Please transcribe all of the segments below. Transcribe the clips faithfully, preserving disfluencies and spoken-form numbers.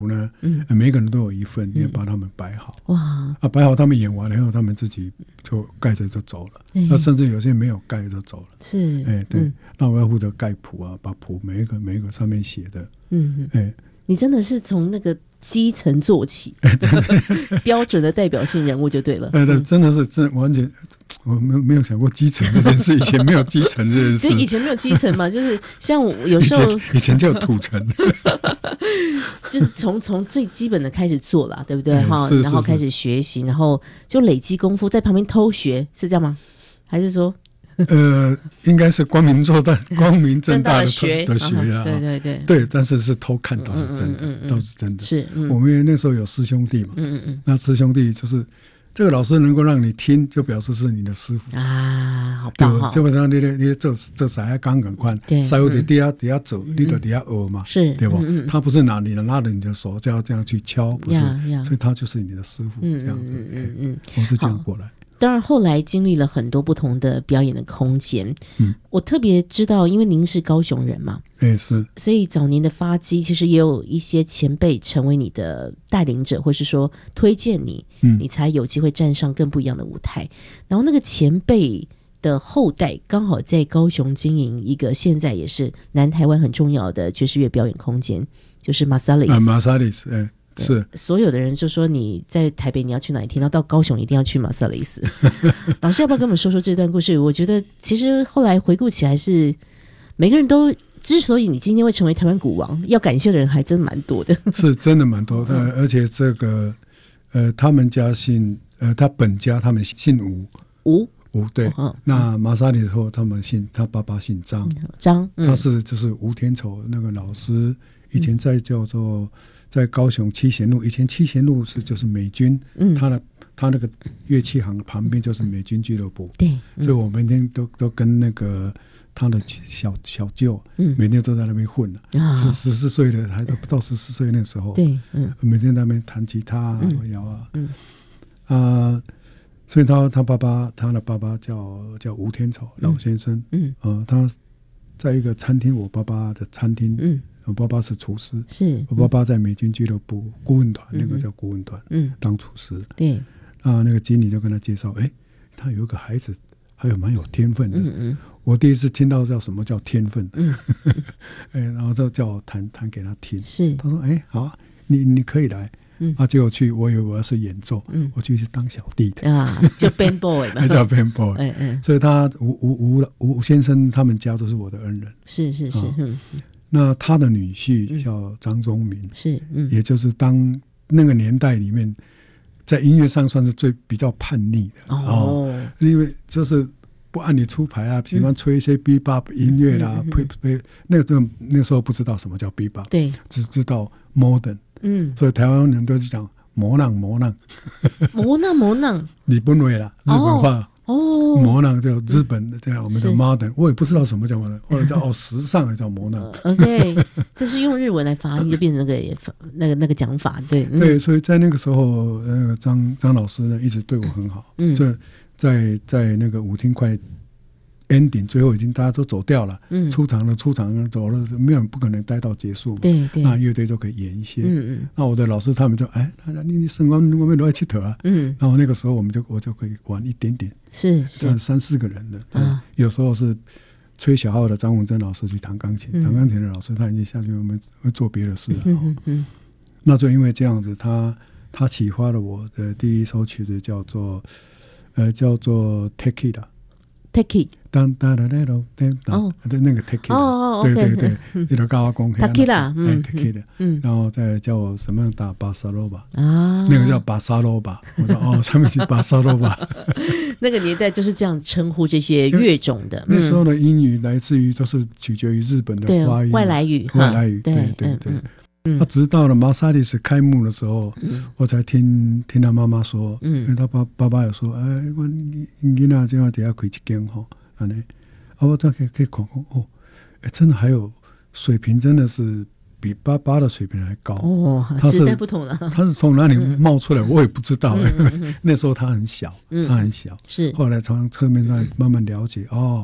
呢，嗯，每一个人都有一份，你要把他们摆好。 哇， 啊，摆好他们演完了以后，他们自己就盖着就走了。那甚至有些没有盖就走了。 是， 哎，对，嗯，那我要负责盖谱啊，把谱每一个每一个上面写的， 嗯，哎，你真的是从那个基层做起，标准的代表性人物就对了。 对对，真的是真完全。我没有没有想过基层这件事，以前没有基层这件事。 对，以前没有基层嘛，就是像我有时候以 前, 以前就有土层， 就是从从最基本的开始做啦，对不对哈？ 嗯， 然后开始学习，然后就累积功夫，在旁边偷学，是这样吗？还是说？ 呃，应该是光明正大、光明正大的学的学啊， 对对对对，但是是偷看倒是真的，嗯嗯嗯嗯，倒是真的。 是，嗯， 我们那时候有师兄弟嘛，嗯嗯嗯，那师兄弟就是。这个老师能够让你听，就表示是你的师傅啊，好棒哦！ 基本上你你这这啥刚赶快，稍微的底下底下走，你的底下学嘛， 是对吧？ 嗯嗯，他不是拿你的拉着你的手就要这样去敲，不是，所以他就是你的师傅，这样子。 嗯嗯嗯， 我是这样过来。 当然后来经历了很多不同的表演的空间，嗯，我特别知道因为您是高雄人嘛， 哎，是， 所以早年的发迹其实也有一些前辈成为你的带领者，或是说推荐你，嗯，你才有机会站上更不一样的舞台。然后那个前辈的后代刚好在高雄经营一个现在也是南台湾很重要的爵士乐表演空间，就是 Marsalis 啊 Marsalis， 哎，是所有的人就说你在台北你要去哪里听到，到高雄一定要去马萨雷斯。老师要不要跟我们说说这段故事？我觉得其实后来回顾起来是每个人都之所以你今天会成为台湾鼓王，要感谢的人还真蛮多的， 是真的蛮多的、嗯、而且这个呃他们家姓呃他本家他们姓吴吴吴对、哦、那马萨里后他们姓他爸爸姓张张、嗯、 他是就是吴天仇那个老师以前在叫做在高雄七贤路，以前七贤路是就是美军，嗯，他的他那个乐器行旁边就是美军俱乐部， 对、 嗯，所以我每天都都跟那个他的小小舅，嗯，每天都在那边混了，十十四岁的还都不到十四岁那时候， 对，嗯， 每天在那边弹吉他啊、摇、嗯、啊，嗯，啊、呃，所以他他爸爸他的爸爸叫叫吴天仇老先生，嗯，呃，他在一个餐厅，我爸爸的餐厅，嗯。我爸爸是厨师， 是我爸爸在美军俱乐部顾问团、嗯，那个叫顾问团，嗯，当厨师。 对， 啊，那个经理就跟他介绍，哎，他有一个孩子，还有蛮有天分的。嗯嗯，我第一次听到叫什么叫天分，嗯，哎，然后就叫我弹弹给他听。 是， 他说，哎，好、啊，你你可以来。嗯，啊，结果去，我以为我要是演奏，嗯，我去是当小弟的啊，就 band boy 嘛， 那叫 band boy， 哎哎， 所以他吴吴吴吴先生他们家都是我的恩人。 是是是，啊、嗯。 那他的女婿叫张宗民， 是、嗯， 也就是当那个年代里面，在音乐上算是最比较叛逆的哦, 哦，因为就是不按你出牌啊，喜欢吹一些 bebop 音乐啦，呸呸、嗯，那个那时候不知道什么叫 bebop， 对， 只知道 modern， 嗯，所以台湾人都是讲魔浪魔浪， 魔浪魔浪， 日本话啦，日本话。哦哦， 魔浪叫日本的，对、嗯、我们的 modern， 我也不知道什么叫 modern， 或者叫哦时尚，也叫魔浪。 OK， 这是用日文来发音，就变成那个那个那个讲法，对、嗯、 对，所以在那个时候，那个张张老师呢一直对我很好，嗯，所以在在那个舞厅快 ending， 最后已经大家都走掉了，嗯，出场了出场了走了，没有人不可能待到结束， 对对， 那乐队就可以演一些， 嗯嗯， 那我的老师他们就哎，你你升光我们都爱去头啊，嗯，然后那个时候我们就我就可以玩一点点。 是是三四个人的、啊，有时候是吹小号的张文珍老师去弹钢琴，弹、嗯、钢琴的老师他已经下去我们会做别的事了、嗯嗯嗯。那就因为这样子，他他启发了我的第一首曲子叫做呃叫做 Take It Take It， 当当当当当当，对那个 Take It， 哦， 对对对，那个高公 Take It 啦， 嗯 ，Take It， 嗯，然后再叫我什么打巴萨罗巴啊，那个叫巴萨罗巴，我说哦，上面是巴萨罗巴。 那个年代就是这样称呼这些乐种的。 那时候的英语来自于都是取决于日本的发音， 外来语， 外来语，对对对。他直到了马萨里斯开幕的时候，嗯、我才听听他妈妈说，嗯、因为他爸爸爸有说，哎，我囡仔这样底下开一间吼，安尼，啊，我都可以可以看看哦，哎，真的还有水平，真的是比爸爸的水平还高哦，时代不同了。 他是从哪里冒出来，嗯、我也不知道。嗯、那时候他很小，嗯、他很小， 是。 后来从侧面上慢慢了解，哦，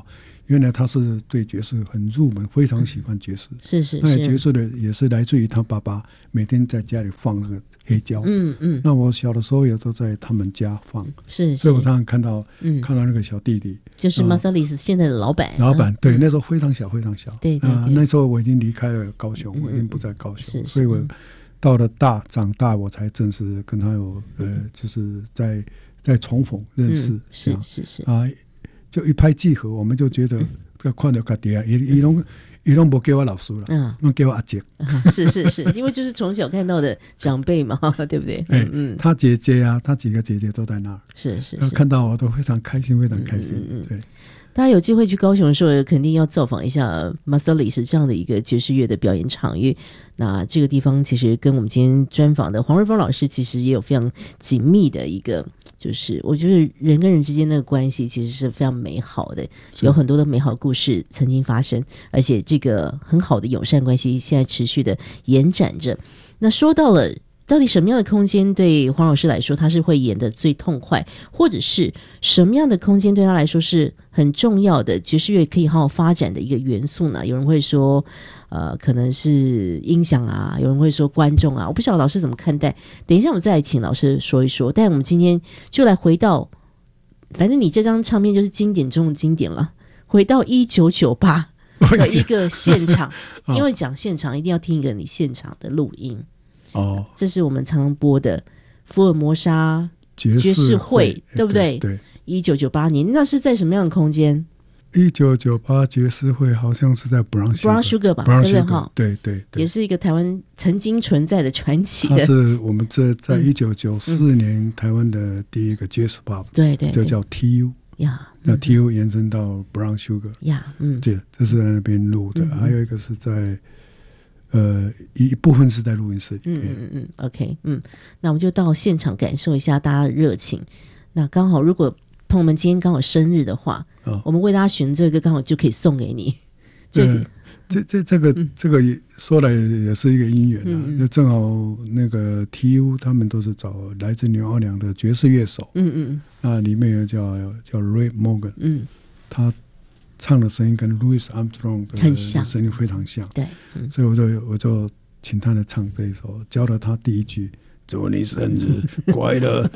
原来他是对爵士很入门，非常喜欢爵士。 是是是， 那爵士的也是来自于他爸爸每天在家里放那个黑胶。嗯嗯。那我小的时候也都在他们家放。是是。所以我常常看到，嗯，看到那个小弟弟， 就是 Marsalis 现在的老板。 老板对，那时候非常小，非常小。 对对。 啊，那时候我已经离开了高雄，我已经不在高雄，所以我到了大长大，我才正式跟他有呃，就是在在重逢认识。 是是是。 啊。就一拍即合，我们就觉得这看到他爹，伊伊拢伊拢不给我老师了，嗯，拢给我阿姐。 是是是，因为就是从小看到的长辈嘛，对不对？ 哎、欸，嗯，他姐姐啊，他几个姐姐都在那儿， 是是是， 看到我都非常开心，非常开心。嗯嗯对， 大家有机会去高雄的时候，肯定要造访一下 Marsalis 这样的一个爵士乐的表演场域。那这个地方其实跟我们今天专访的黄瑞丰老师其实也有非常紧密的一个，就是我觉得人跟人之间的关系其实是非常美好的，有很多的美好故事曾经发生，而且这个很好的友善关系现在持续的延展着。那说到了到底什么样的空间对黄老师来说他是会演得最痛快，或者是什么样的空间对他来说是很重要的爵士乐可以好好发展的一个元素呢？有人会说呃，可能是音响啊，有人会说观众啊，我不晓得老师怎么看待，等一下我们再来请老师说一说。但我们今天就来回到，反正你这张唱片就是经典中的经典了，回到一九九八的一个现场因为讲现场一定要听一个你现场的录音哦，这是我们常常播的福尔摩沙爵士会，对不对？对，一九九八年，那是在什么样的空间？ 一九九八爵士会好像是在 Brown Sugar, Sugar 吧， Brown 对 Sugar, 对对对， 也是一个台湾曾经存在的传奇的。 它是我们这在一九九四年、嗯、台湾的第一个 Jazz Pub， 对对，就叫 T U 呀，那 T U 延伸到 Brown Sugar 呀，嗯，这这是在那边录的、嗯，还有一个是在。呃，一部分是在录音室里面。嗯嗯嗯 ，OK， 嗯，那我们就到现场感受一下大家的热情。那刚好，如果朋友们今天刚好生日的话，哦、我们为大家选这个，刚好就可以送给你。这个， 呃、这这这个、嗯、这个也说来也是一个因缘啊，嗯、就正好那个 T U 他们都是找来自纽奥良的爵士乐手。嗯嗯，那里面有叫叫 Ray Morgan， 嗯，他。唱的声音跟 Louis Armstrong 的声音非常像，对、嗯，所以我就我就请他来唱这一首，教了他第一句“祝你生日快乐”，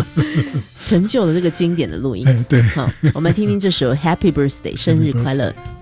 成就了这个经典的录音。 哎，对， 好，我们听听这首 Happy Birthday 生日快乐。